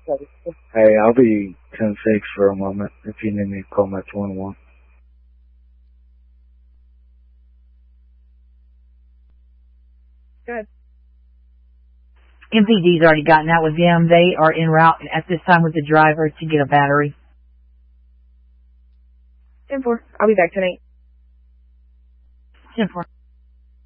Hey, I'll be 10-6 for a moment if you need me to call my 21. Good. MPD's already gotten out with them. They are en route at this time with the driver to get a battery. 10-4. I'll be back tonight. 10-4.